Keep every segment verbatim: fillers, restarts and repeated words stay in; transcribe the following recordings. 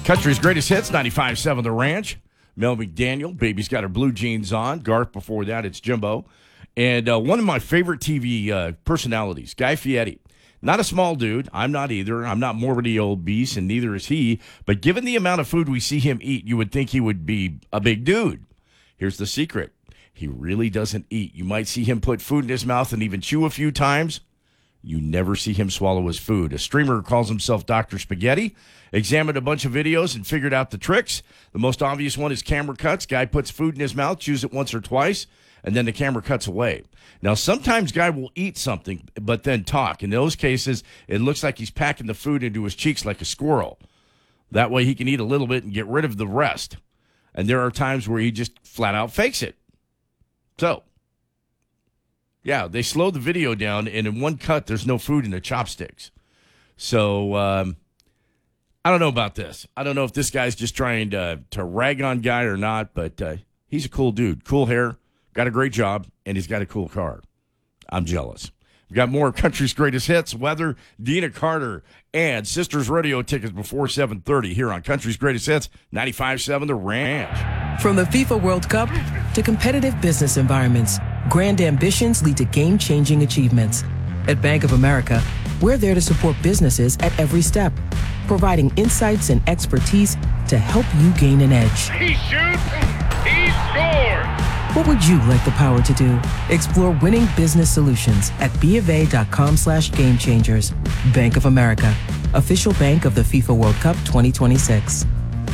Country's greatest hits, ninety-five point seven The Ranch. Mel McDaniel, baby's got her blue jeans on. Garth before that, it's Jimbo. And uh, one of my favorite T V uh, personalities, Guy Fieri. Not a small dude. I'm not either. I'm not morbidly obese, and neither is he. But given the amount of food we see him eat, you would think he would be a big dude. Here's the secret. He really doesn't eat. You might see him put food in his mouth and even chew a few times. You never see him swallow his food. A streamer who calls himself Doctor Spaghetti examined a bunch of videos and figured out the tricks. The most obvious one is camera cuts. Guy puts food in his mouth, chews it once or twice, and then the camera cuts away. Now, sometimes Guy will eat something but then talk. In those cases, it looks like he's packing the food into his cheeks like a squirrel. That way he can eat a little bit and get rid of the rest. And there are times where he just flat out fakes it. So, yeah, they slowed the video down, and in one cut, there's no food in the chopsticks. So, um, I don't know about this. I don't know if this guy's just trying to, to rag on Guy or not, but uh, he's a cool dude. Cool hair, got a great job, and he's got a cool car. I'm jealous. We've got more of Country's Greatest Hits, weather, Dina Carter, and Sisters Rodeo tickets before seven thirty here on Country's Greatest Hits, ninety-five point seven The Ranch. From the FIFA World Cup to competitive business environments, grand ambitions lead to game-changing achievements. At Bank of America, we're there to support businesses at every step, providing insights and expertise to help you gain an edge. He shoots, he scores! What would you like the power to do? Explore winning business solutions at BofA.com slash game changers. Bank of America, official bank of the FIFA World Cup twenty twenty-six.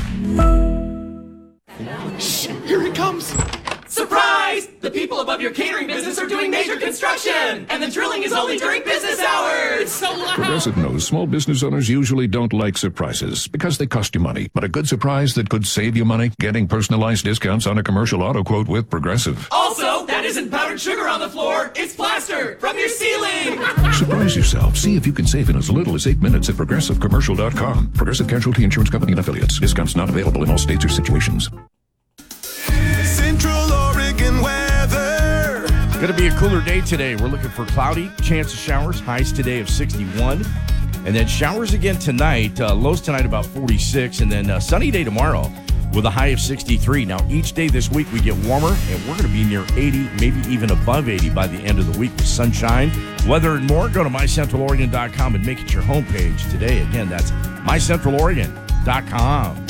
Shh, here it comes. Surprise! The people above your catering business are doing major construction, and the drilling is only during business hours. It's so loud. Progressive knows small business owners usually don't like surprises because they cost you money. But a good surprise that could save you money? Getting personalized discounts on a commercial auto quote with Progressive. Also, that isn't powdered sugar on the floor. It's plaster from your ceiling. Surprise yourself. See if you can save in as little as eight minutes at progressive commercial dot com. Progressive Casualty Insurance Company and affiliates. Discounts not available in all states or situations. Central Oregon weather. Going to be a cooler day today. We're looking for cloudy, chance of showers, highs today of sixty-one. And then showers again tonight, uh, lows tonight about forty-six. And then uh, sunny day tomorrow with a high of sixty-three. Now, each day this week we get warmer, and we're going to be near eighty, maybe even above eighty by the end of the week with sunshine. Weather and more, go to my central oregon dot com and make it your homepage today. Again, that's my central oregon dot com.